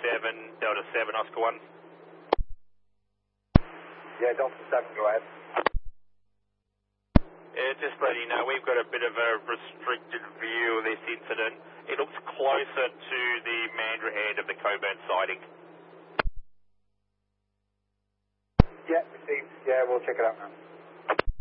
7, Delta 7, Oscar 1. Yeah, Delta 7, go ahead. Just letting you know, we've got a bit of a restricted view of this incident. It looks closer to the Mandurah end of the Coburn sighting. Yeah, received. Yeah, we'll check it out now.